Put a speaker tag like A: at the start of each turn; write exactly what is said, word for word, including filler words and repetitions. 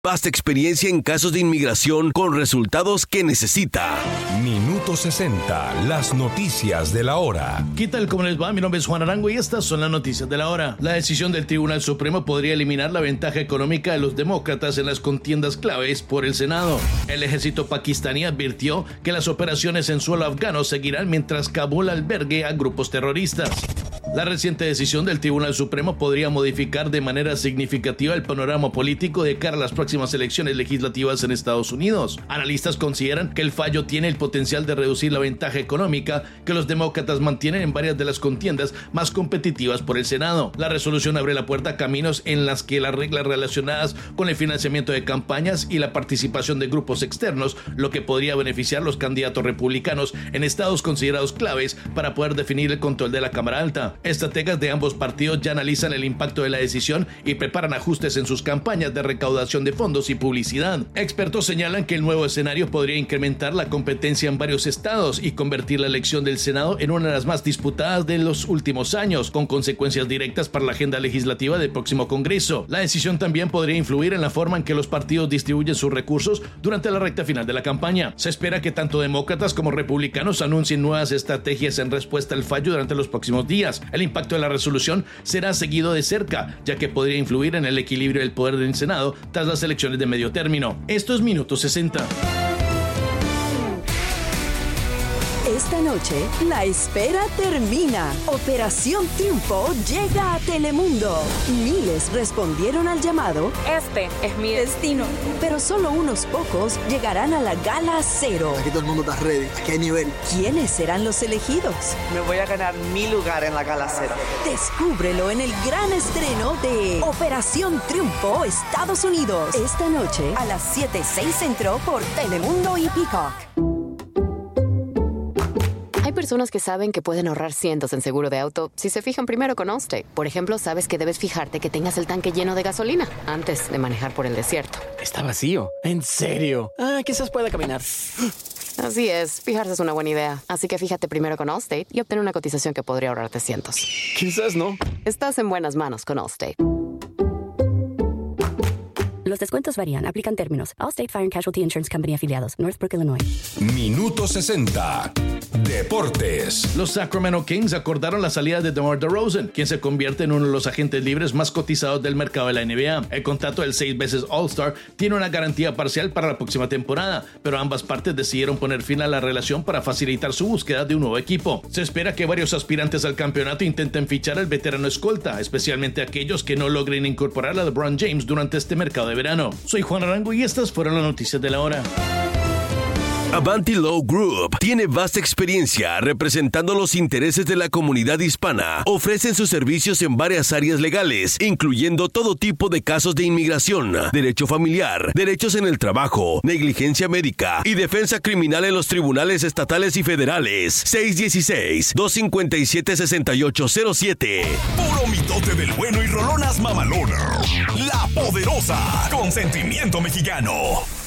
A: Vasta experiencia en casos de inmigración con resultados que necesita.
B: Minuto sesenta, las noticias de la hora.
C: ¿Qué tal? ¿Cómo les va? Mi nombre es Juan Arango y estas son las noticias de la hora. La decisión del Tribunal Supremo podría eliminar la ventaja económica de los demócratas en las contiendas claves por el Senado. El ejército pakistaní advirtió que las operaciones en suelo afgano seguirán mientras Kabul albergue a grupos terroristas. La reciente decisión del Tribunal Supremo podría modificar de manera significativa el panorama político de cara a las próximas elecciones legislativas en Estados Unidos. Analistas consideran que el fallo tiene el potencial de reducir la ventaja económica que los demócratas mantienen en varias de las contiendas más competitivas por el Senado. La resolución abre la puerta a caminos en las que las reglas relacionadas con el financiamiento de campañas y la participación de grupos externos, lo que podría beneficiar a los candidatos republicanos en estados considerados claves para poder definir el control de la Cámara Alta. Estrategas de ambos partidos ya analizan el impacto de la decisión y preparan ajustes en sus campañas de recaudación de fondos y publicidad. Expertos señalan que el nuevo escenario podría incrementar la competencia en varios estados y convertir la elección del Senado en una de las más disputadas de los últimos años, con consecuencias directas para la agenda legislativa del próximo Congreso. La decisión también podría influir en la forma en que los partidos distribuyen sus recursos durante la recta final de la campaña. Se espera que tanto demócratas como republicanos anuncien nuevas estrategias en respuesta al fallo durante los próximos días. El impacto de la resolución será seguido de cerca, ya que podría influir en el equilibrio del poder del Senado tras las elecciones de medio término. Esto es Minuto sesenta.
D: Esta noche, la espera termina. Operación Triunfo llega a Telemundo. Miles respondieron al llamado.
E: Este es mi destino.
D: Pero solo unos pocos llegarán a la Gala Cero.
F: Aquí todo el mundo está ready. Aquí hay nivel.
D: ¿Quiénes serán los elegidos?
G: Me voy a ganar mi lugar en la Gala Cero.
D: Descúbrelo en el gran estreno de Operación Triunfo Estados Unidos. Esta noche a las siete, seis Centro por Telemundo y Peacock.
H: Hay personas que saben que pueden ahorrar cientos en seguro de auto si se fijan primero con Allstate. Por ejemplo, sabes que debes fijarte que tengas el tanque lleno de gasolina antes de manejar por el desierto.
I: Está vacío. ¿En serio? Ah, quizás pueda caminar.
H: Así es, fijarse es una buena idea. Así que fíjate primero con Allstate y obtén una cotización que podría ahorrarte cientos.
I: Quizás no.
H: Estás en buenas manos con Allstate.
J: Los descuentos varían. Aplican términos. Allstate Fire and Casualty Insurance Company afiliados. Northbrook, Illinois.
B: Minuto sesenta. Deportes.
C: Los Sacramento Kings acordaron la salida de DeMar DeRozan, quien se convierte en uno de los agentes libres más cotizados del mercado de la N B A. El contrato del seis veces All-Star tiene una garantía parcial para la próxima temporada, pero ambas partes decidieron poner fin a la relación para facilitar su búsqueda de un nuevo equipo. Se espera que varios aspirantes al campeonato intenten fichar al veterano escolta, especialmente aquellos que no logren incorporar a LeBron James durante este mercado de verano. Soy Juan Arango y estas fueron las noticias de la hora.
A: Avanti Law Group tiene vasta experiencia representando los intereses de la comunidad hispana. Ofrecen sus servicios en varias áreas legales, incluyendo todo tipo de casos de inmigración, derecho familiar, derechos en el trabajo, negligencia médica y defensa criminal en los tribunales estatales y federales. seis uno seis, dos cinco siete, seis ocho cero siete.
K: Puro mitote del bueno y rolonas mamalonas. La Poderosa, con sentimiento mexicano.